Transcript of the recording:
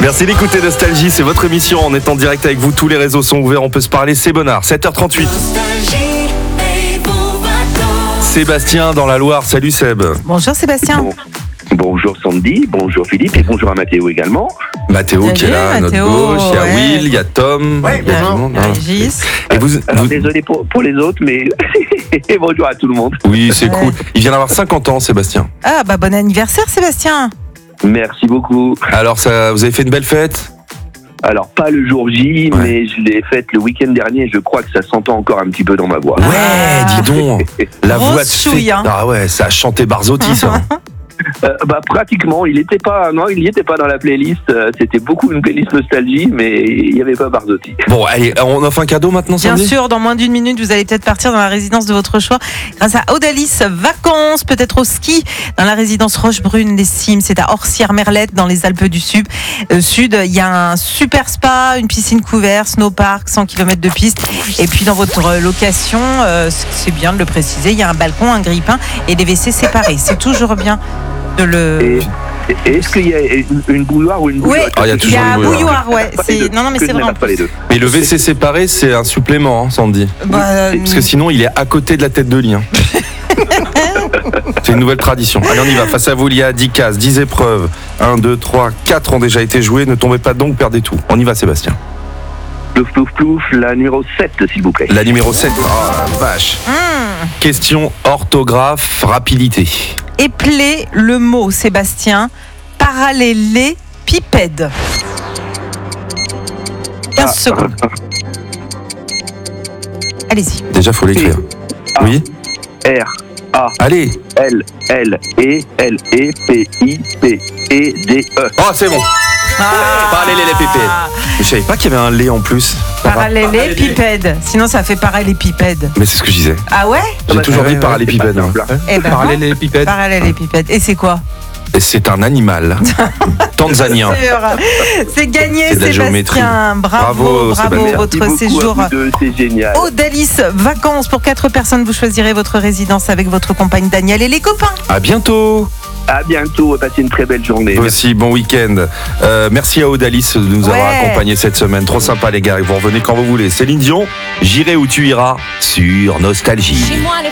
Merci d'écouter Nostalgie, c'est votre émission. On est en direct avec vous, tous les réseaux sont ouverts, on peut se parler, c'est Bonnard. 7h38. Sébastien dans la Loire, salut Seb. Bonjour Sébastien. Bonjour Sandy, bonjour Philippe et bonjour à Mathéo également. Mathéo Salut, qui est là à notre Mathéo, gauche, il y a ouais. Will, il y a Tom, il y a tout le monde. hein. Régis. Et vous, Alors désolé pour les autres, mais bonjour à tout le monde. Oui, c'est Ouais. cool. Il vient d'avoir 50 ans, Sébastien. Ah bah bon anniversaire Sébastien. Merci beaucoup. Alors, ça, vous avez fait une belle fête? Alors pas le jour J, Ouais. mais je l'ai faite le week-end dernier et je crois que ça s'entend encore un petit peu dans ma voix. Ouais, dis donc. La Grosse voix de chouille, fée. hein. Ah ouais, ça a chanté Barzotti, ça. Pratiquement, il n'y était pas dans la playlist. C'était beaucoup une playlist nostalgie, mais il n'y avait pas Barzotti. Bon, allez, on offre un cadeau maintenant, Bien Sandy? sûr, dans moins d'une minute, vous allez peut-être partir dans la résidence de votre choix grâce à Audalis Vacances, peut-être au ski, dans la résidence Rochebrune, les Cimes. C'est à Orsières-Merlette, dans les Alpes du Sud. Il y a un super spa, une piscine couverte, snowpark, 100 km de piste. Et puis dans votre location, c'est bien de le préciser, il y a un balcon, un grille-pain et des WC séparés. C'est toujours bien de le... Et est-ce qu'il y a une bouilloire ou une Oui, bouilloire? Ah, il y a il y toujours a une un bouilloire. bouilloire, ouais. Non, mais c'est vraiment. pas les deux. Mais le WC séparé, c'est un supplément, hein, Sandy. Parce que sinon, il est à côté de la tête de lit. hein. C'est une nouvelle tradition. Allez, on y va. Face à vous, il y a 10 cases, 10 épreuves. 1, 2, 3, 4 ont déjà été jouées. Ne tombez pas donc, perdez tout. On y va, Sébastien. Plouf, plouf, plouf, la numéro 7, s'il vous plaît. La numéro 7. Oh la vache. Question orthographe, rapidité. Épeler le mot, Sébastien. Parallélépipède. 15 secondes. Allez-y. Déjà, faut l'écrire. Ah. Oui. R, A, Allez. L, L, E, L, E, P, I, P, E, D, E. Oh, c'est bon. Parallélépipède. Je savais pas qu'il y avait un lait en plus. Parallélépipède. Sinon, ça fait parallépipède. Mais c'est ce que je disais. Ah ouais? J'ai toujours dit ouais, parallélépipède. c'est pas simple, hein. Eh ben, Parallélépipède. parallélépipède. Et c'est quoi? Et c'est un animal. Tanzanien. C'est gagné, C'est de la géométrie. Sébastien. Bravo, Sébastien. votre Merci beaucoup séjour. à vous deux, c'est génial. Audalis Vacances pour 4 personnes. Vous choisirez votre résidence avec votre compagne Daniel et les copains. À bientôt. À bientôt, passez une très belle journée. Vous aussi, bon week-end. Merci à Audalis de nous avoir Ouais. accompagnés cette semaine. Trop sympa les gars. Vous revenez quand vous voulez. Céline Dion, j'irai où tu iras sur Nostalgie. Chez moi,